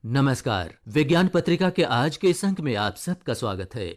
नमस्कार। विज्ञान पत्रिका के आज के इस अंक में आप सबका स्वागत है।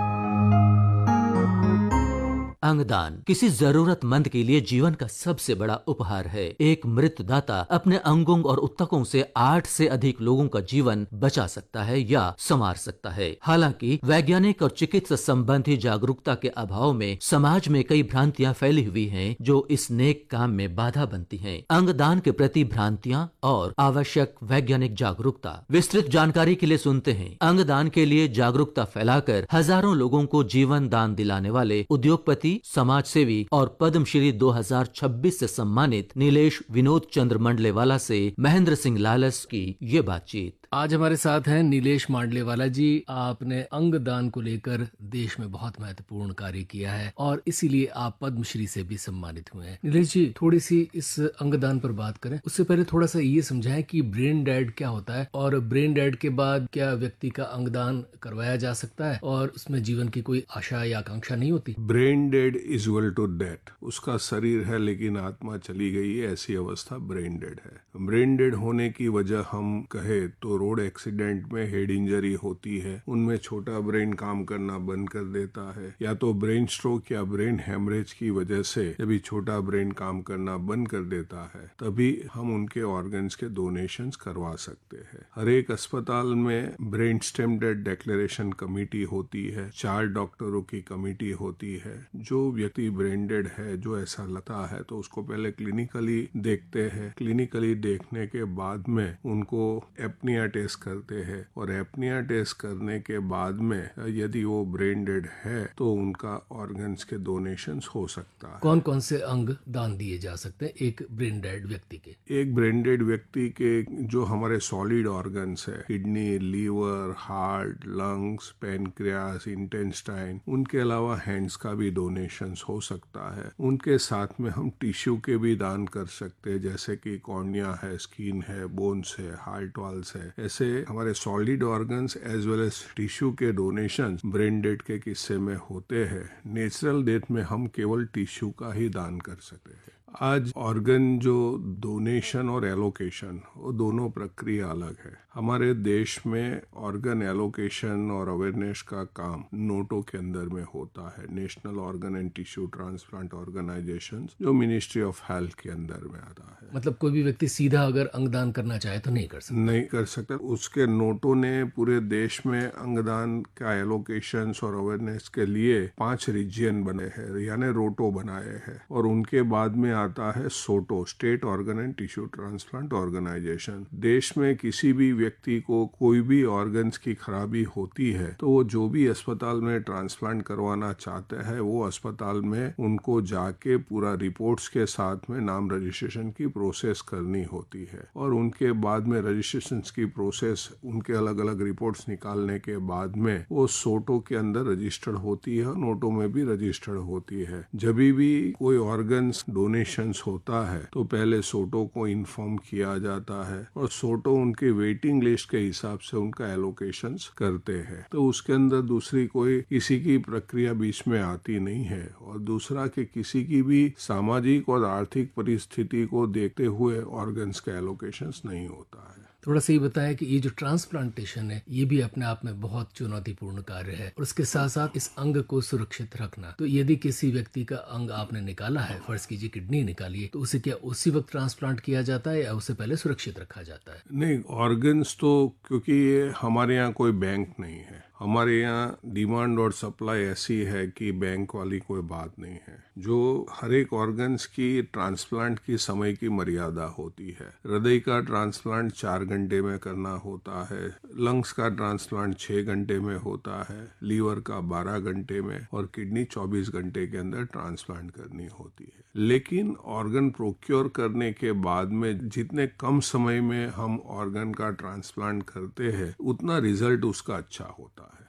अंगदान किसी जरूरतमंद के लिए जीवन का सबसे बड़ा उपहार है। एक मृतदाता अपने अंगों और ऊतकों से 8 से अधिक लोगों का जीवन बचा सकता है या संवार सकता है। हालांकि वैज्ञानिक और चिकित्सा संबंधी जागरूकता के अभाव में समाज में कई भ्रांतियां फैली हुई हैं, जो इस नेक काम में बाधा बनती हैं। अंगदान के प्रति भ्रांतियां और आवश्यक वैज्ञानिक जागरूकता। विस्तृत जानकारी के लिए सुनते हैं। अंगदान के लिए जागरूकता फैलाकर हजारों लोगों को जीवन दान दिलाने वाले उद्योगपति, समाज सेवी और पद्मश्री 2026 से सम्मानित नीलेश विनोद चंद्र मंडलेवाला से महेंद्र सिंह लालस की ये बातचीत। आज हमारे साथ हैं नीलेश मांडलेवाला जी। आपने अंगदान को लेकर देश में बहुत महत्वपूर्ण कार्य किया है और इसीलिए आप पद्मश्री से भी सम्मानित हुए हैं। नीलेश जी, थोड़ी सी इस अंगदान पर बात करें। उससे पहले थोड़ा सा ये समझाएं कि ब्रेन डेड क्या होता है और ब्रेन डेड के बाद क्या व्यक्ति का अंगदान करवाया जा सकता है और उसमें जीवन की कोई आशा या आकांक्षा नहीं होती? Brain dead is equal to death. उसका शरीर है लेकिन आत्मा चली गई है, ऐसी अवस्था ब्रेन डेड है। ब्रेन डेड होने की वजह हम कहे तो रोड एक्सीडेंट में हेड इंजरी होती है, उनमें छोटा ब्रेन काम करना बंद कर देता है, या तो ब्रेन स्ट्रोक या ब्रेन हेमरेज की वजह से जब छोटा ब्रेन काम करना बंद कर देता है तभी हम उनके ऑर्गन्स के डोनेशंस करवा सकते हैं। हर एक अस्पताल में brain stem dead declaration committee होती है, 4 डॉक्टरों की कमेटी होती है। जो व्यक्ति ब्रेन डेड है, जो ऐसा लगता है तो उसको पहले क्लिनिकली देखते हैं। क्लिनिकली देखने के बाद में उनको एपनिया टेस्ट करते हैं और एपनिया टेस्ट करने के बाद में यदि वो ब्रेन डेड है तो उनका ऑर्गन्स के डोनेशंस हो सकता है। कौन कौन से अंग दान दिए जा सकते हैं एक ब्रेन डेड व्यक्ति के? एक ब्रेन डेड व्यक्ति के जो हमारे सॉलिड ऑर्गन्स है, kidney, liver, heart, lungs, pancreas, intestine, उनके अलावा हैंड्स का भी डोनेशंस हो सकता है। उनके साथ में हम टिश्यू के भी दान कर सकते हैं, जैसे कि कॉर्निया है, स्किन है, बोन्स है, हार्ट वाल्स है। ऐसे हमारे solid organs as well as tissue के डोनेशन ब्रेन डेड के किस्से में होते हैं। नेचुरल डेथ में हम केवल टिश्यू का ही दान कर सकते हैं। आज ऑर्गन जो डोनेशन और एलोकेशन, वो दोनों प्रक्रिया अलग है। हमारे देश में ऑर्गन एलोकेशन और अवेयरनेस का काम नोटो के अंदर में होता है, national organ and tissue transplant organisation, जो मिनिस्ट्री ऑफ हेल्थ के अंदर में आता है। मतलब कोई भी व्यक्ति सीधा अगर अंगदान करना चाहे तो नहीं कर सकता? नहीं कर सकता। उसके नोटो ने पूरे देश में अंगदान का एलोकेशन और अवेयरनेस के लिए 5 रीजन बने हैं, यानी रोटो बनाए हैं, और उनके बाद में आता है सोटो, state organ and tissue transplant organisation. देश में किसी भी व्यक्ति को कोई भी ऑर्गन्स की खराबी होती है तो वो जो भी अस्पताल में ट्रांसप्लांट करवाना चाहते हैं वो अस्पताल में उनको जाके पूरा रिपोर्ट्स के साथ में नाम रजिस्ट्रेशन की प्रोसेस करनी होती है, और उनके बाद में रजिस्ट्रेशन की प्रोसेस, उनके अलग अलग रिपोर्ट्स निकालने के बाद में वो सोटो के अंदर रजिस्टर्ड होती है, नोटो में भी रजिस्टर्ड होती है। जब भी कोई ऑर्गन्स डोनेशन होता है तो पहले सोटो को इन्फॉर्म किया जाता है और सोटो उनके वेटिंग लिस्ट के हिसाब से उनका एलोकेशंस करते हैं। तो उसके अंदर दूसरी कोई किसी की प्रक्रिया बीच में आती नहीं है, और दूसरा कि किसी की भी सामाजिक और आर्थिक परिस्थिति को देखते हुए ऑर्गन्स का एलोकेशंस नहीं होता है। थोड़ा सा ये बताया कि ये जो ट्रांसप्लांटेशन है ये भी अपने आप में बहुत चुनौतीपूर्ण कार्य है और उसके साथ साथ इस अंग को सुरक्षित रखना। तो यदि किसी व्यक्ति का अंग आपने निकाला है, फर्ज कीजिए किडनी निकाली है, तो उसे क्या उसी वक्त ट्रांसप्लांट किया जाता है या उससे पहले सुरक्षित रखा जाता है? नहीं, ऑर्गन्स तो क्योंकि ये हमारे यहाँ कोई बैंक नहीं है, हमारे यहाँ डिमांड और सप्लाई ऐसी है कि बैंक वाली कोई बात नहीं है। जो हर एक ऑर्गन्स की ट्रांसप्लांट की समय की मर्यादा होती है। हृदय का ट्रांसप्लांट 4 घंटे में करना होता है, लंग्स का ट्रांसप्लांट 6 घंटे में होता है, लीवर का 12 घंटे में, और किडनी 24 घंटे के अंदर ट्रांसप्लांट करनी होती है। लेकिन ऑर्गन प्रोक्योर करने के बाद में जितने कम समय में हम ऑर्गन का ट्रांसप्लांट करते हैं उतना रिजल्ट उसका अच्छा होता है।